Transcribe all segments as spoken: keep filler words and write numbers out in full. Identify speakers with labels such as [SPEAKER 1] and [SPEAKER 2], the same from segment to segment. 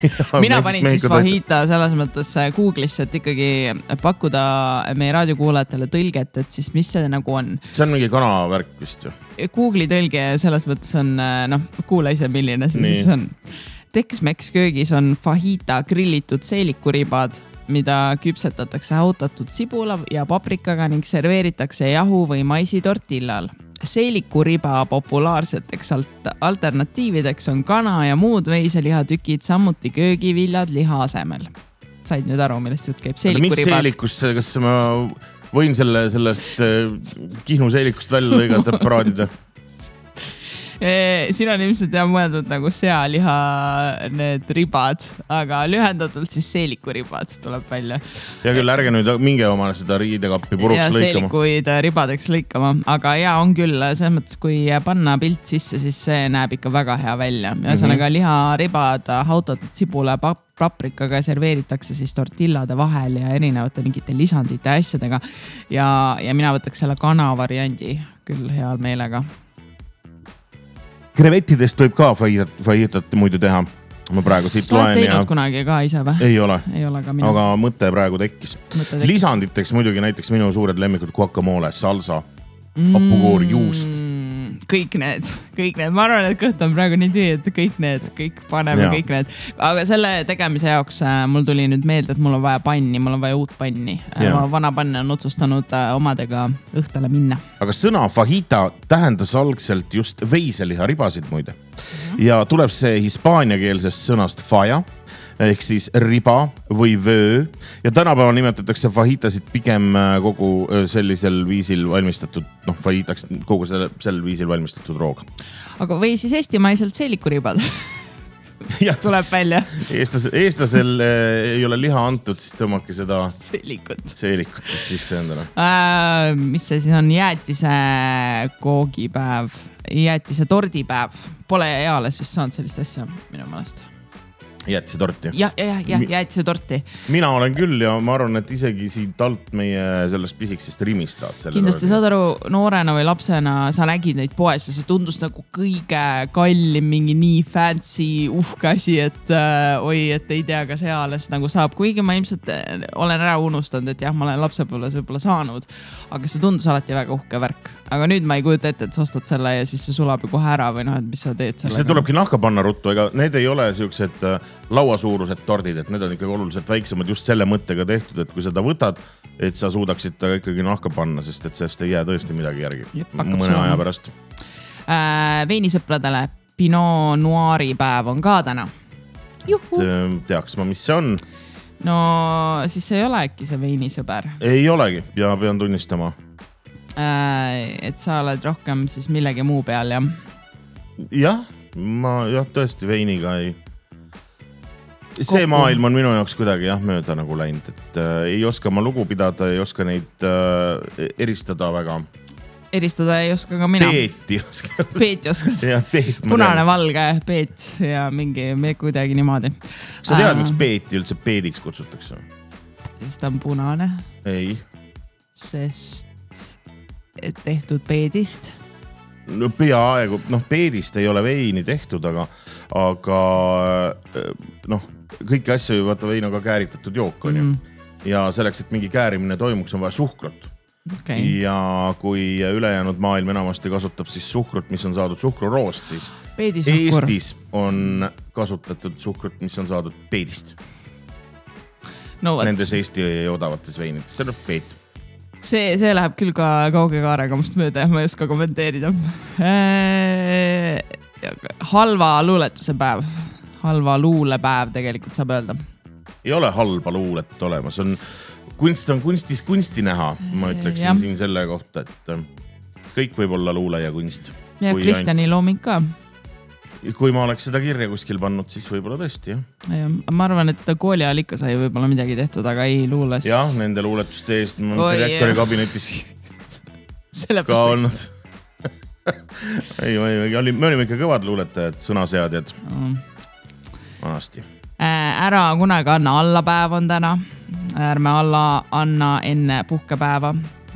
[SPEAKER 1] mina panin siis fajita selles mõttes Google'isse, et ikkagi pakkuda meie raadiokuulajatele tõlget, et siis mis see nagu on.
[SPEAKER 2] See on mingi kanavärk vist ju.
[SPEAKER 1] Google'i tõlge selles mõttes on, noh, kuula ise, milline see Nii. siis on. Tex-Mex köögis on fajita grillitud seelikuribad, mida küpsetatakse hautatud sibula ja paprikaga ning serveeritakse jahu või maisi tortillal. Seelikuriba populaarseteks alternatiivideks on kana ja muud veiselihatükid, samuti köögiviljad liha asemel. Said nüüd aru, millest jutt käib?
[SPEAKER 2] Mis seelikust, kas ma võin selle, sellest Kihnu seelikust välja lõigata praadida?
[SPEAKER 1] Siin on ilmselt jah mõeldud nagu sealiha need ribad, aga lühendatult siis seelikuribad tuleb välja.
[SPEAKER 2] Ja küll ärge nüüd minge oma seda riidekappi puruks
[SPEAKER 1] ja
[SPEAKER 2] lõikama. Ja
[SPEAKER 1] seelikuid ribadeks lõikama, aga jaa on küll, selles mõttes, kui panna pilt sisse, siis see näeb ikka väga hea välja. Ja sõnaga mm-hmm. liharibad hautatud sibula paprikaga serveeritakse siis tortillade vahel ja erinevate mingite lisandite asjadega. Ja, ja mina võtaks selle kana variandi küll heal meelega.
[SPEAKER 2] Krevetidest võib ka fajitat muidu teha. Ma praegu siit
[SPEAKER 1] Sa
[SPEAKER 2] loen.
[SPEAKER 1] Sa oled teinud ja... kunagi ka ise või?
[SPEAKER 2] Ei ole.
[SPEAKER 1] Ei ole ka mina.
[SPEAKER 2] Aga mõte praegu tekkis. Mõte tekkis. Lisanditeks muidugi näiteks minu suured lemmikud guacamole, salsa, mm, hapukoor, juust.
[SPEAKER 1] Kõik need, kõik need. Ma arvan, et kõht on praegu nii tühi, et kõik need, kõik paneme ja. kõik need. Aga selle tegemise jaoks mul tuli nüüd meelde, et mul on vaja panni, mul on vaja uut panni. Ma vana pann on otsustanud omadega õhtale minna.
[SPEAKER 2] Aga sõna fajita tähendas algselt just veiseliha ribasid muide. Ja tuleb see hispaaniakeelsest sõnast faja, ehk siis riba või vöö. Ja tänapäeval nimetatakse fajitasid pigem kogu sellisel viisil valmistatud, noh, fajitaks kogu selle, sel viisil valmistatud rooga.
[SPEAKER 1] Aga või siis eestimaiselt seelikuribad? tuleb välja.
[SPEAKER 2] Eestlas, eestlasel ei ole liha antud, siis tõmmake seda
[SPEAKER 1] seelikut,
[SPEAKER 2] seelikut siis sisse endale.
[SPEAKER 1] Äh, mis see siis on? Jäätise koogipäev, jäätise tordipäev. Pole eales vist saanud sellist asja minu meelest.
[SPEAKER 2] Jäätise torti.
[SPEAKER 1] Ja, ja, ja, jäätise torti.
[SPEAKER 2] Mina olen küll ja ma arvan, et isegi siit alt meie sellest pisiksest rimist saad.
[SPEAKER 1] Kindlasti saad aru, noorena või lapsena sa nägid neid poes ja see tundus nagu kõige kallim, mingi nii fancy uhke asi, et äh, oi, et ei tea, kas eales nagu saab. Kuigi ma ilmselt olen ära unustanud, et jah, ma olen lapsepõlves võib-olla saanud, aga see tundus alati väga uhke värk. Aga nüüd ma ei kujuta ette, et sa ostad selle ja siis see sulab ju kohe ära või noh, et mis sa teed sellega.
[SPEAKER 2] See tulebki nahka panna ruttu, ega need ei ole siuksed lauasuurused tordid, et need on ikkagi oluliselt väiksemad just selle mõttega tehtud, et kui seda võtad, et sa suudaksid ta ikkagi nahka panna, sest et sellest ei jää tõesti midagi järgi. Jep, mõne aja pärast.
[SPEAKER 1] Äh, veinisõpradele Pinot Noiri päev on ka täna. Juhu.
[SPEAKER 2] Teaks ma, mis see on?
[SPEAKER 1] No siis ei ole äkki see veinisõber.
[SPEAKER 2] Ei olegi ja pean tunnistama.
[SPEAKER 1] Et sa oled rohkem siis millegi muu peal, jah?
[SPEAKER 2] Jah, ma jah, tõesti veiniga ei... See Kokku. Maailm on minu jaoks kuidagi jah, mööda nagu läinud, et äh, ei oska ma lugu pidada, ei oska neid äh, eristada väga.
[SPEAKER 1] Eristada ei oska ka mina.
[SPEAKER 2] Peeti oska.
[SPEAKER 1] Peeti oskad.
[SPEAKER 2] Ja, peet,
[SPEAKER 1] punane valge, peet ja mingi me kuidagi niimoodi.
[SPEAKER 2] Sa tead, miks peeti üldse peediks kutsutakse?
[SPEAKER 1] Sest ta on punane.
[SPEAKER 2] Ei.
[SPEAKER 1] Sest tehtud peedist.
[SPEAKER 2] No peaaegu, noh, peedist ei ole veini tehtud, aga, aga noh, kõiki asju ju vaata veinaga kääritatud jook on ju. Mm. Ja selleks, et mingi käärimine toimuks, on vaja suhkrut. Okay. Ja kui ülejäänud maailm enamasti kasutab siis suhkrut, mis on saadud suhkruroost, siis
[SPEAKER 1] Peedisuhkur.
[SPEAKER 2] Eestis on kasutatud suhkrut, mis on saadud peedist.
[SPEAKER 1] No,
[SPEAKER 2] nendes Eesti odavates veinides, see on peet.
[SPEAKER 1] See, see läheb küll ka kauge kaarega must mööda ja ma ei oska kommenteerida. Halva luuletuse päev. Halva luulepäev tegelikult saab öelda.
[SPEAKER 2] Ei ole halba luulet olemas. On, kunst on kunstis kunsti näha. Ma ütleksin ja. Siin selle kohta, et kõik võib olla luule ja kunst.
[SPEAKER 1] Ja Kristjani looming ka.
[SPEAKER 2] Kui ma oleks seda kirja kuskil pannud, siis võib-olla tõesti, jah.
[SPEAKER 1] Ja, ma arvan, et kooli ajal ikka sai võib-olla midagi tehtud, aga ei luules.
[SPEAKER 2] Jah, nende luuletuste eest ma Oi, direktori jah. Kabinetis ka olnud. ei, me olime ikka kõvad luuletajad, sõnaseadjad. Mm. Vanasti.
[SPEAKER 1] Ära kunagi anna allapäev on täna. Ärme alla anna enne puhkepäeva.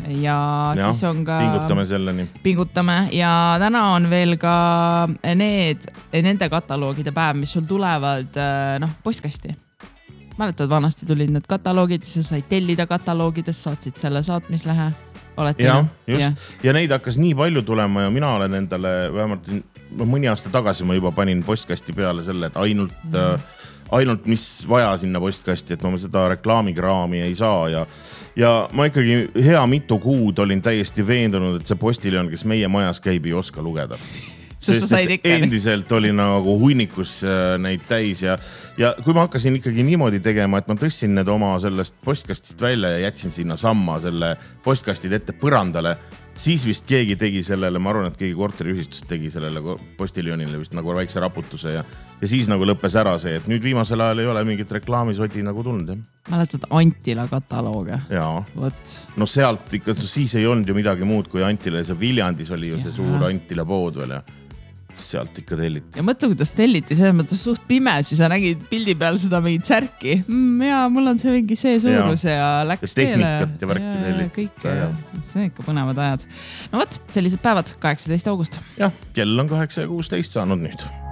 [SPEAKER 1] ja, ja siis on ka...
[SPEAKER 2] Pingutame selleni.
[SPEAKER 1] Pingutame ja täna on veel ka need, nende kataloogide päev, mis sul tulevad noh, postkasti. Mäletad, vanasti tulid need kataloogid, siis sa said tellida kataloogidest, saatsid selle saatmislehe. Olete
[SPEAKER 2] ja, just. Ja. ja neid hakkas nii palju tulema ja mina olen endale vähemalt mõni aasta tagasi ma juba panin postkasti peale selle, et ainult, mm. äh, ainult mis vaja sinna postkasti, et ma seda reklaamikraami ei saa ja, ja ma ikkagi hea mitu kuud olin täiesti veendunud, et see postiljon, kes meie majas käib, ei oska lugeda. Sest endiselt oli nagu hunnikus neid täis ja, ja kui ma hakkasin ikkagi niimoodi tegema, et ma tõssin need oma sellest postkastist välja ja jätsin sinna samma selle postkastid ette põrandale, siis vist keegi tegi sellele, ma arvan, et keegi korteriühistust tegi sellele postiljonile vist nagu väikse raputuse ja, ja siis nagu lõppes ära see, et nüüd viimasel ajal ei ole mingit reklaamisodi nagu tulnud. Ja.
[SPEAKER 1] Mäletad Antila kataloogia?
[SPEAKER 2] Jaa. Võt. No sealt ikka, siis ei olnud ju midagi muud kui Antila ja see Viljandis oli ju see ja. Suur Antila pood veel ja sealt ikka telliti. Ja mõtle, kuidas telliti, selles mõttes suht pime, siis sa nägid pildi peal seda mingit särki. Mm, jaa, mul on see mingi see suurus ja, ja läks teele. Ja tehnikat ja värki telliti.
[SPEAKER 1] Kõik, ja. See on ikka põnevad ajad. No võt, sellised päevad, kaheksateist august.
[SPEAKER 2] Jah, kell on kaheksa ja kuusteist saanud nüüd.